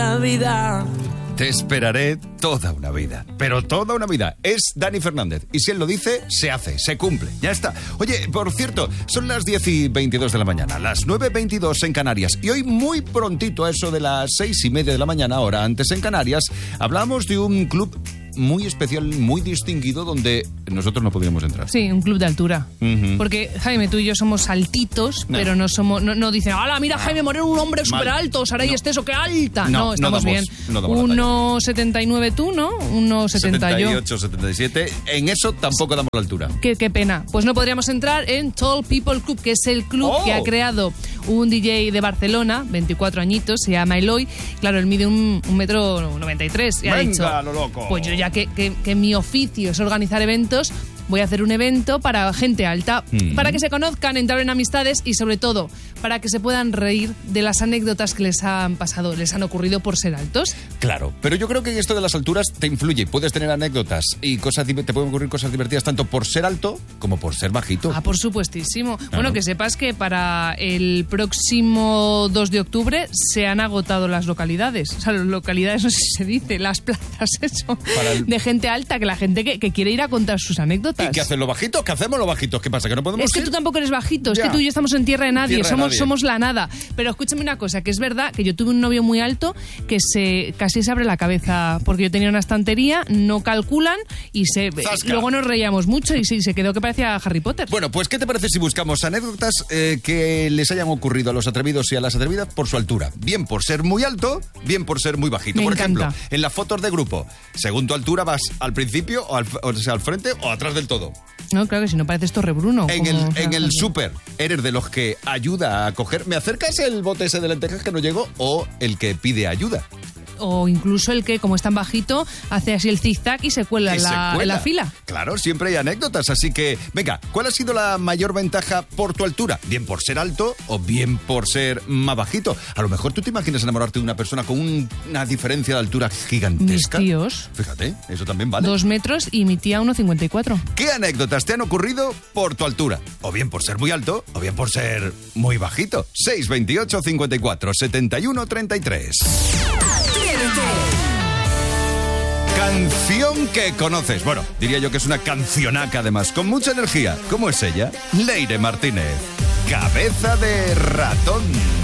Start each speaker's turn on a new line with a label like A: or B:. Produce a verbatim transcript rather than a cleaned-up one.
A: una vida.
B: Te esperaré toda una vida, pero toda una vida. Es Dani Fernández, y si él lo dice, se hace, se cumple, ya está. Oye, por cierto, son las diez y veintidós de la mañana, las nueve y veintidós en Canarias, y hoy muy prontito, a eso de las seis y media de la mañana, hora antes en Canarias, hablamos de un club muy especial, muy distinguido, donde nosotros no podíamos entrar.
C: Sí, un club de altura.
B: Uh-huh.
C: Porque, Jaime, tú y yo somos altitos, no. pero no somos, no, no dicen, ¡hala, mira, Jaime Moreno, un hombre súper alto, Saray no. Esteso, qué alta! No, no estamos no damos, bien.
B: No
C: uno setenta y nueve tú, ¿no? uno setenta y
B: ocho, setenta y siete. En eso tampoco damos la altura.
C: Qué, qué pena. Pues no podríamos entrar en Tall People Club, que es el club
B: oh.
C: que ha creado un D J de Barcelona, veinticuatro añitos, se llama Eloy. Claro, él mide un, un metro noventa y tres. Y
B: Venga,
C: ha dicho,
B: lo loco.
C: Pues yo ya que, que, que mi oficio es organizar eventos, voy a hacer un evento para gente alta, mm. para que se conozcan, entrar en amistades y sobre todo para que se puedan reír de las anécdotas que les han pasado, les han ocurrido por ser altos.
B: Claro, pero yo creo que esto de las alturas te influye. Puedes tener anécdotas y cosas, te pueden ocurrir cosas divertidas tanto por ser alto como por ser bajito.
C: Ah, por supuestísimo.
B: Claro.
C: Bueno, que sepas que para el próximo dos de octubre se han agotado las localidades. O sea, las localidades, no sé si se dice, las plazas, eso, el... de gente alta, que la gente que, que quiere ir a contar sus anécdotas.
B: ¿Y qué hacen los bajitos? ¿Qué hacemos los bajitos? ¿Qué pasa? ¿Que no podemos
C: Es que
B: ir?
C: tú tampoco eres bajito,
B: ya.
C: Es que tú y yo estamos en tierra de nadie,
B: Tierra
C: somos,
B: de nadie.
C: somos la nada. Pero escúchame una cosa, que es verdad que yo tuve un novio muy alto que se casi se abre la cabeza porque yo tenía una estantería, no calculan y se
B: Zasca.
C: Luego nos reíamos mucho y se, se quedó que parecía Harry Potter.
B: Bueno, pues ¿qué te parece si buscamos anécdotas eh, que les hayan ocurrido a los atrevidos y a las atrevidas por su altura? Bien por ser muy alto, bien por ser muy bajito.
C: Me
B: por
C: encanta.
B: ejemplo, en las fotos de grupo, según tu altura vas al principio o al, o sea, al frente o atrás del todo.
C: No, claro que si no parece esto Rebruno.
B: En el, en el súper, ¿eres de los que ayuda a coger? ¿Me acercas el bote ese de lentejas que no llego? ¿O el que pide ayuda?
C: O incluso el que, como es tan bajito, hace así el zig-zag y se cuela, en la,
B: se cuela
C: en la fila.
B: Claro, siempre hay anécdotas, así que, venga, ¿cuál ha sido la mayor ventaja por tu altura? ¿Bien por ser alto o bien por ser más bajito? A lo mejor tú te imaginas enamorarte de una persona con un, una diferencia de altura gigantesca.
C: Mis tíos.
B: Fíjate, eso también vale.
C: Dos metros y mi tía uno cincuenta y cuatro.
B: ¿Qué anécdotas te han ocurrido por tu altura? O bien por ser muy alto, o bien por ser muy bajito. seis veintiocho, cincuenta y cuatro, setenta y uno, treinta y tres. Canción que conoces. Bueno, diría yo que es una cancionaca además, con mucha energía. ¿Cómo es ella? Leire Martínez. Cabeza de ratón.